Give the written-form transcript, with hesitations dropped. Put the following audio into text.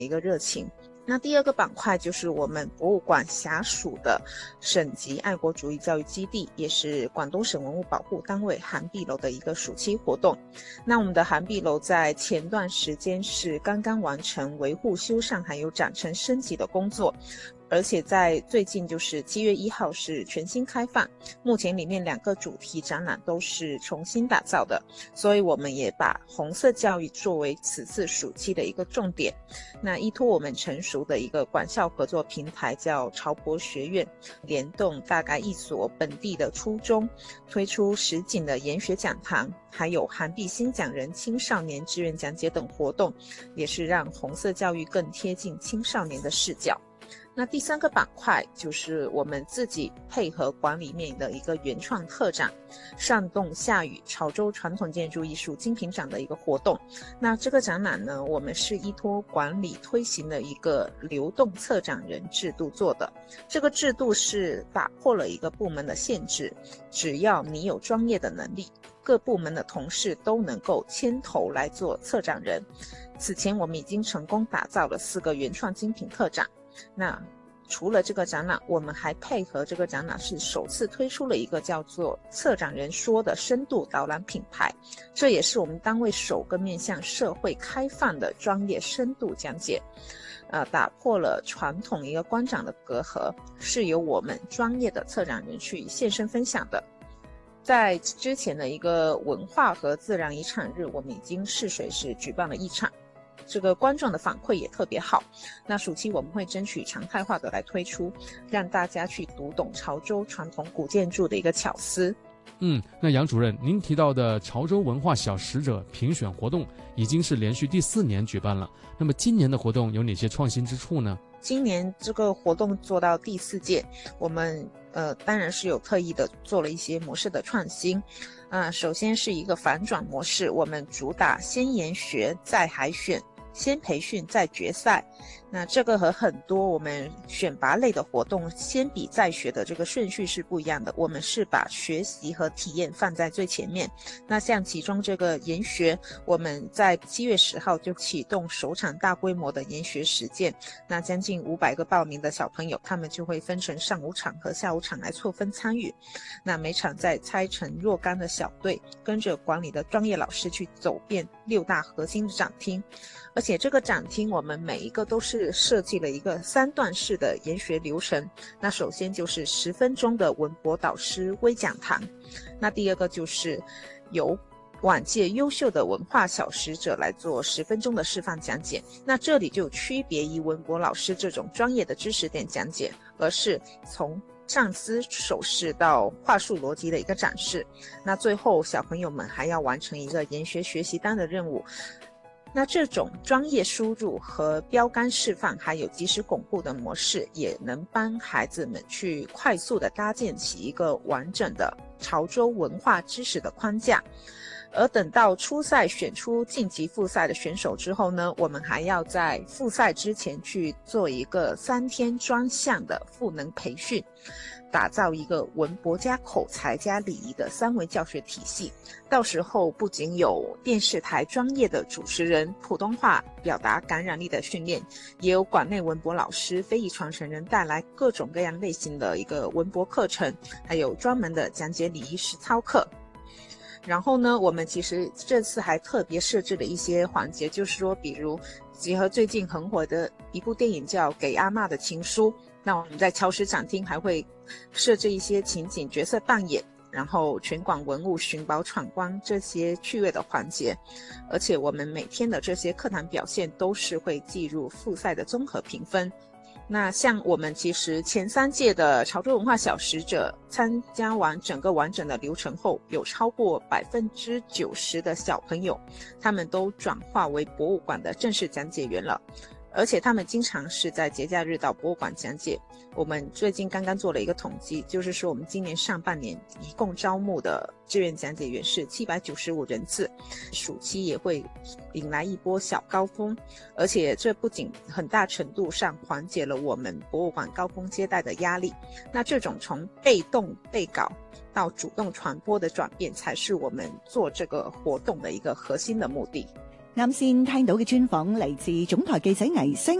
一个热情。那第二个板块就是我们博物馆辖属的省级爱国主义教育基地，也是广东省文物保护单位涵碧楼的一个暑期活动。那我们的涵碧楼在前段时间是刚刚完成维护修缮还有展陈升级的工作，而且在最近就是7月1号是全新开放，目前里面2个主题展览都是重新打造的，所以我们也把红色教育作为此次暑期的一个重点。那依托我们成熟的一个管校合作平台叫潮博学院，联动大概1所本地的初中，推出实景的研学讲堂，还有涵碧新讲人青少年志愿讲解等活动，也是让红色教育更贴近青少年的视角。那第3个板块就是我们自己配合馆里面的一个原创特展，上洞下雨潮州传统建筑艺术精品展的一个活动。那这个展览呢，我们是依托馆里推行的一个流动策展人制度做的。这个制度是打破了一个部门的限制，只要你有专业的能力，各部门的同事都能够牵头来做策展人。此前我们已经成功打造了4个原创精品特展。那除了这个展览，我们还配合这个展览是首次推出了一个叫做策展人说的深度导览品牌，这也是我们单位首个面向社会开放的专业深度讲解，打破了传统一个观展的隔阂，是由我们专业的策展人去现身分享的。在之前的一个文化和自然遗产日，我们已经试水是举办了1场，这个观众的反馈也特别好。那暑期我们会争取常态化的来推出，让大家去读懂潮州传统古建筑的一个巧思。 那杨主任，您提到的潮州文化小使者评选活动已经是连续第4年举办了，那么今年的活动有哪些创新之处呢？ 今年这个活动做到第4届，我们当然是有特意的做了一些模式的创新。首先是一个反转模式，我们主打先研学再海选，先培训再决赛。那这个和很多我们选拔类的活动先比再学的这个顺序是不一样的，我们是把学习和体验放在最前面。那像其中这个研学，我们在7月10号就启动首场大规模的研学实践，那将近500个报名的小朋友，他们就会分成上午场和下午场来错分参与。那每场再拆成若干的小队，跟着馆里的专业老师去走遍6大核心的展厅，而且这个展厅我们每一个都是设计了一个3段式的研学流程。那首先就是10分钟的文博导师微讲堂，那第二个就是由往届优秀的文化小使者来做10分钟的示范讲解。那这里就区别于文博老师这种专业的知识点讲解，而是从上肢手势到话术逻辑的一个展示。那最后小朋友们还要完成一个研学学习单的任务。那这种专业输入和标杆示范还有即时巩固的模式，也能帮孩子们去快速的搭建起一个完整的潮州文化知识的框架。而等到初赛选出晋级复赛的选手之后呢，我们还要在复赛之前去做一个3天专项的赋能培训，打造一个文博加口才加礼仪的3维教学体系。到时候不仅有电视台专业的主持人普通话表达感染力的训练，也有馆内文博老师非遗传承人带来各种各样类型的一个文博课程，还有专门的讲解礼仪实操课。然后呢，我们其实这次还特别设置了一些环节，就是说比如结合最近很火的一部电影叫《给阿嬷的情书》，那我们在潮师展厅还会设置一些情景角色扮演，然后全馆文物寻宝闯关这些趣味的环节。而且我们每天的这些课堂表现都是会计入复赛的综合评分。那像我们其实前3届的潮州文化小使者参加完整个完整的流程后，有超过90%的小朋友，他们都转化为博物馆的正式讲解员了。而且他们经常是在节假日到博物馆讲解。我们最近刚刚做了一个统计，就是说我们今年上半年一共招募的志愿讲解员是795人次，暑期也会迎来一波小高峰。而且这不仅很大程度上缓解了我们博物馆高峰接待的压力，那这种从被动被稿到主动传播的转变，才是我们做这个活动的一个核心的目的。 啱先聽到嘅專訪嚟自總台記者倪星。